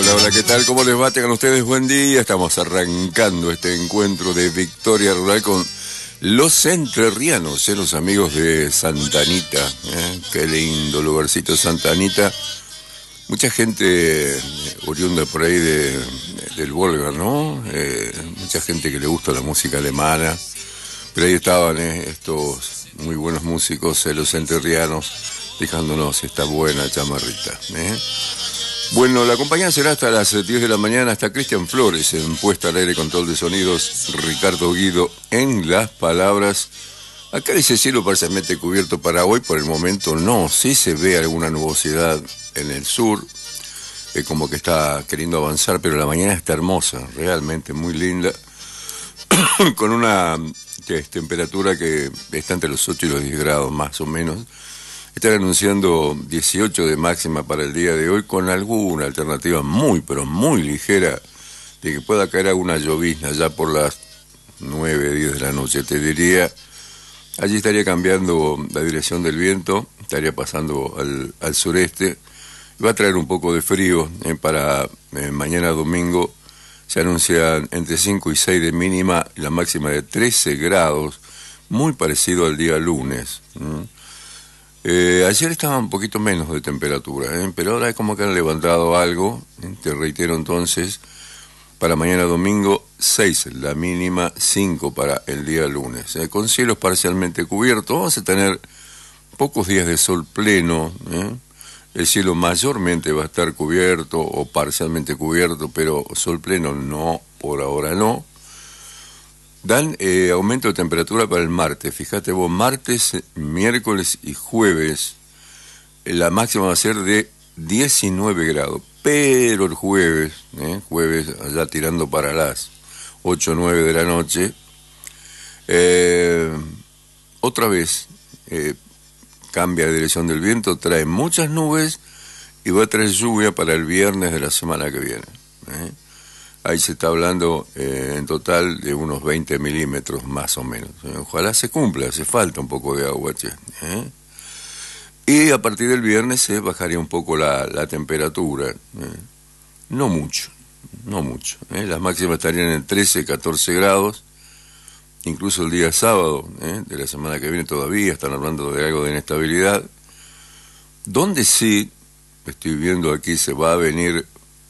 Hola, hola, ¿qué tal? ¿Cómo les va? Tengan ustedes buen día. Estamos arrancando este encuentro de Victoria Rural con los entrerrianos, los amigos de Santa Anita. Qué lindo lugarcito Santa Anita. Mucha gente oriunda por ahí del Volga, ¿no? Mucha gente que le gusta la música alemana. Pero ahí estaban estos muy buenos músicos, los entrerrianos, dejándonos esta buena chamarrita. Bueno, la compañía será hasta las 10 de la mañana, hasta Cristian Flores en puesta al aire, control de sonidos, Ricardo Guido en las palabras. Acá dice cielo parcialmente cubierto para hoy, por el momento no, sí se ve alguna nubosidad en el sur, como que está queriendo avanzar, pero la mañana está hermosa, realmente muy linda, con una temperatura que está entre los 8 y los 10 grados más o menos. Están anunciando 18 de máxima para el día de hoy, con alguna alternativa muy, pero muy ligera de que pueda caer alguna llovizna ya por las 9, 10 de la noche, te diría. Allí estaría cambiando la dirección del viento, estaría pasando al sureste. Va a traer un poco de frío para mañana domingo. Se anuncian entre 5 y 6 de mínima y la máxima de 13 grados, muy parecido al día lunes. Ayer estaba un poquito menos de temperatura, pero ahora es como que han levantado algo. Te reitero entonces, para mañana domingo 6 la mínima, 5 para el día lunes, con cielos parcialmente cubiertos. Vamos a tener pocos días de sol pleno, el cielo mayormente va a estar cubierto o parcialmente cubierto, pero sol pleno no, por ahora no. Dan aumento de temperatura para el martes. Fíjate vos, martes, miércoles y jueves, la máxima va a ser de 19 grados. Pero el jueves allá tirando para las 8 o 9 de la noche, otra vez cambia la dirección del viento, trae muchas nubes y va a traer lluvia para el viernes de la semana que viene. Ahí se está hablando en total de unos 20 milímetros más o menos. Ojalá se cumpla, hace falta un poco de agua, che. Y a partir del viernes bajaría un poco la temperatura. No mucho, no mucho. Las máximas estarían en 13, 14 grados. Incluso el día sábado de la semana que viene todavía están hablando de algo de inestabilidad. Donde sí, estoy viendo aquí, se va a venir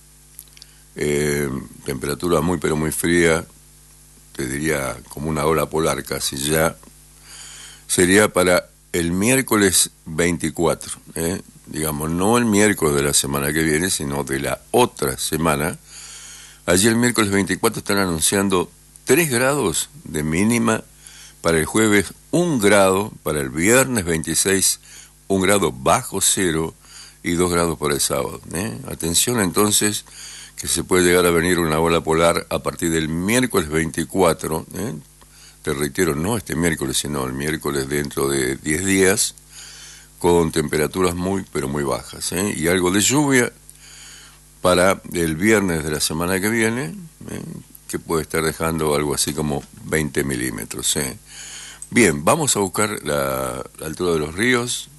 temperatura muy pero muy fría, te diría como una ola polar casi ya, sería para el miércoles 24, digamos, no el miércoles de la semana que viene, sino de la otra semana. Allí el miércoles 24 están anunciando 3 grados de mínima para el jueves, 1 grado para el viernes 26, 1 grado bajo cero y 2 grados para el sábado. Atención entonces, que se puede llegar a venir una ola polar a partir del miércoles 24, te reitero, no este miércoles, sino el miércoles dentro de 10 días, con temperaturas muy, pero muy bajas, y algo de lluvia para el viernes de la semana que viene, que puede estar dejando algo así como 20 milímetros. Bien, vamos a buscar la altura de los ríos.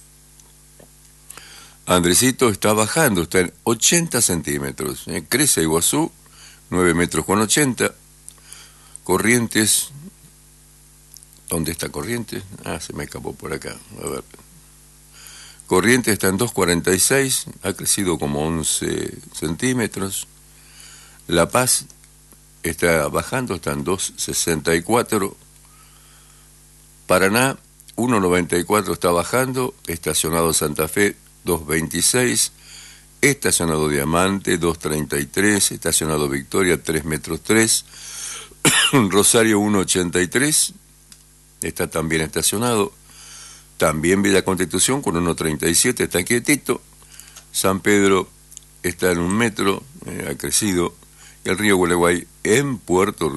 Andresito está bajando, está en 80 centímetros. Crece Iguazú, 9 metros con 80. Corrientes, ¿dónde está Corrientes? Se me escapó por acá. A ver. Corrientes está en 2,46, ha crecido como 11 centímetros. La Paz está bajando, está en 2,64. Paraná, 1,94 está bajando. Estacionado Santa Fe, 2,26, estacionado Diamante, 2,33, estacionado Victoria, 3 metros 3, Rosario, 1,83, está también estacionado, también Villa Constitución con 1,37, está quietito, San Pedro está en 1 metro, ha crecido, y el río Gualeguay en Puerto